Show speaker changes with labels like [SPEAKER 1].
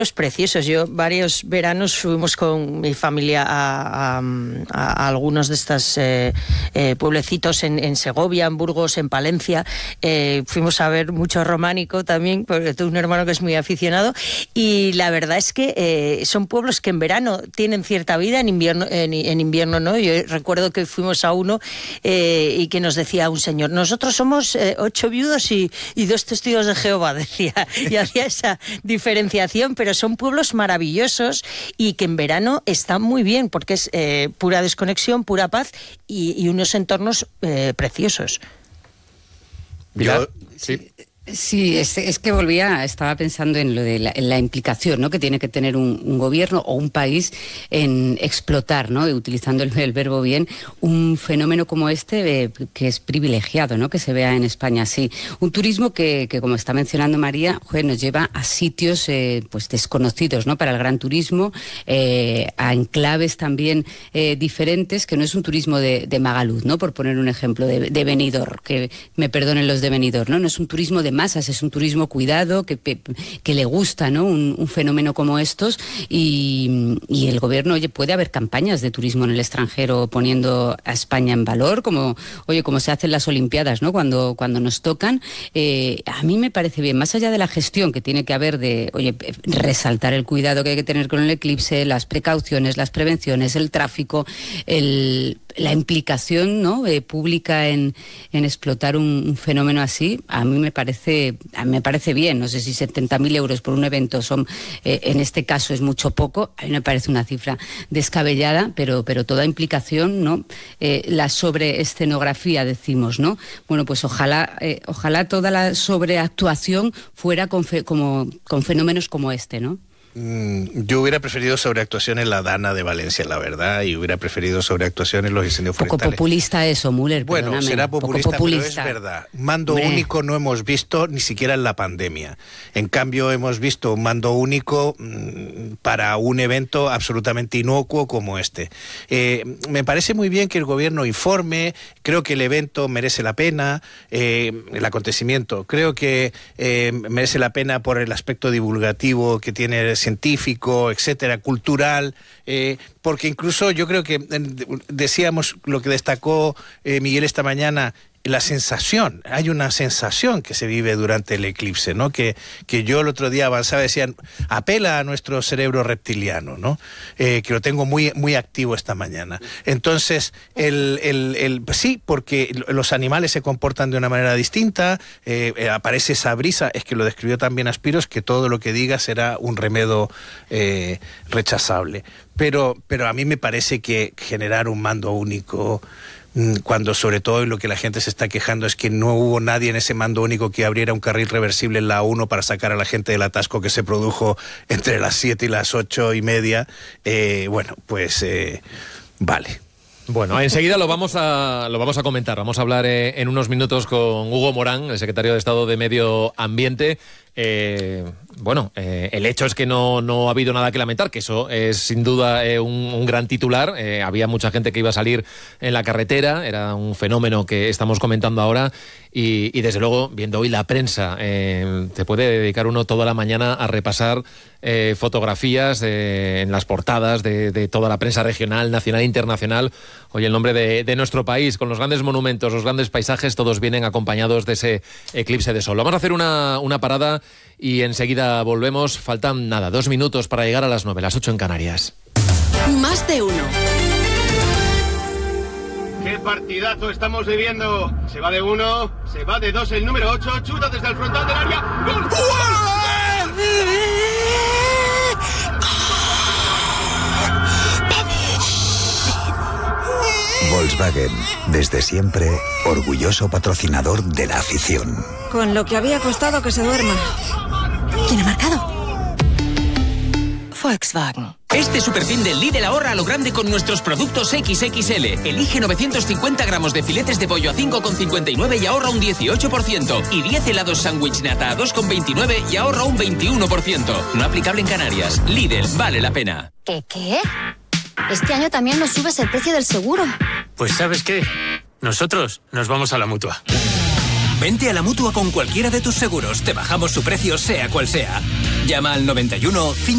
[SPEAKER 1] preciosos. Yo varios veranos fuimos con mi familia a algunos de estos pueblecitos en Segovia, en Burgos, en Palencia. Fuimos a ver mucho románico también, porque tengo un hermano que es muy aficionado, y la verdad es que son pueblos que en verano tienen cierta vida, en invierno no. Yo recuerdo que fuimos a uno y que nos decía un señor: nosotros somos 8 viudos y 2 testigos de Jehová, decía, y hacía esa diferenciación, pero son pueblos maravillosos y que en verano están muy bien, porque es pura desconexión, pura paz y unos entornos preciosos.
[SPEAKER 2] Pilar,
[SPEAKER 3] sí. Sí, es que estaba pensando en lo de la implicación, ¿no?, que tiene que tener un gobierno o un país en explotar, ¿no?, utilizando el verbo bien, un fenómeno como este que es privilegiado, ¿no?, que se vea en España así. Un turismo que como está mencionando María, nos lleva a sitios pues desconocidos, ¿no?, para el gran turismo, a enclaves también diferentes, que no es un turismo de Magaluz, ¿no?, por poner un ejemplo, de Benidorm, que me perdonen los de Benidorm, no es un turismo de masas, es un turismo cuidado, que le gusta, ¿no?, un fenómeno como estos, y el gobierno, puede haber campañas de turismo en el extranjero poniendo a España en valor, como se hacen las Olimpiadas, ¿no?, cuando nos tocan. A mí me parece bien, más allá de la gestión que tiene que haber resaltar el cuidado que hay que tener con el eclipse, las precauciones, las prevenciones, el tráfico, la implicación, ¿no?, pública en explotar un fenómeno así. A mí me parece bien. No sé si 70.000 euros por un evento son, en este caso es mucho poco. A mí me parece una cifra descabellada, pero toda implicación, ¿no?, la sobreescenografía, decimos, ¿no? Bueno, pues ojalá toda la sobreactuación fuera con fenómenos como este, ¿no?
[SPEAKER 2] Yo hubiera preferido sobreactuación en la Dana de Valencia, la verdad, y hubiera preferido sobreactuación en los incendios forestales.
[SPEAKER 3] Poco populista eso, Müller.
[SPEAKER 2] Bueno, será populista, pero es verdad. Mando único no hemos visto ni siquiera en la pandemia. En cambio, hemos visto un mando único para un evento absolutamente inocuo como este. Me parece muy bien que el gobierno informe. Creo que el evento merece la pena, el acontecimiento. Creo que merece la pena por el aspecto divulgativo que tiene, científico, etcétera, cultural, porque incluso yo creo que decíamos lo que destacó Miguel esta mañana, la sensación, hay una sensación que se vive durante el eclipse, ¿no? Que yo el otro día avanzaba, decían, apela a nuestro cerebro reptiliano, ¿no? Que lo tengo muy, muy activo esta mañana. Entonces, sí, porque los animales se comportan de una manera distinta, aparece esa brisa, es que lo describió también Aspiros, que todo lo que diga será un remedio rechazable. Pero a mí me parece que generar un mando único, cuando sobre todo lo que la gente se está quejando es que no hubo nadie en ese mando único que abriera un carril reversible en la 1 para sacar a la gente del atasco que se produjo entre las 7 y las 8:30, bueno, pues vale.
[SPEAKER 4] Bueno, enseguida lo vamos a comentar. Vamos a hablar en unos minutos con Hugo Morán, el secretario de Estado de Medio Ambiente. El hecho es que no ha habido nada que lamentar, que eso es sin duda un gran titular. Había mucha gente que iba a salir en la carretera, era un fenómeno que estamos comentando ahora, y desde luego, viendo hoy la prensa, se puede dedicar uno toda la mañana a repasar fotografías en las portadas de toda la prensa regional, nacional e internacional. Hoy el nombre de nuestro país, con los grandes monumentos, los grandes paisajes, todos vienen acompañados de ese eclipse de sol. Vamos a hacer una parada y enseguida volvemos. Faltan 2 minutos para llegar a las 9, las 8 en Canarias.
[SPEAKER 5] Más de uno.
[SPEAKER 6] ¡Qué partidazo estamos viviendo! Se va de 1, se va de 2 el número 8, chuta desde el frontal del área. ¡Gol!
[SPEAKER 7] Volkswagen, desde siempre, orgulloso patrocinador de la afición.
[SPEAKER 8] Con lo que había costado que se duerma. ¿Quién ha marcado?
[SPEAKER 5] Volkswagen.
[SPEAKER 9] Este superfin del Lidl ahorra a lo grande con nuestros productos XXL. Elige 950 gramos de filetes de pollo a 5,59 y ahorra un 18%. Y 10 helados sándwich nata a 2,29 y ahorra un 21%. No aplicable en Canarias. Lidl, vale la pena.
[SPEAKER 10] ¿Qué? Este año también nos subes el precio del seguro.
[SPEAKER 11] Pues ¿sabes qué? Nosotros nos vamos a la Mutua.
[SPEAKER 9] Vente a la Mutua con cualquiera de tus seguros. Te bajamos su precio sea cual sea. Llama al 91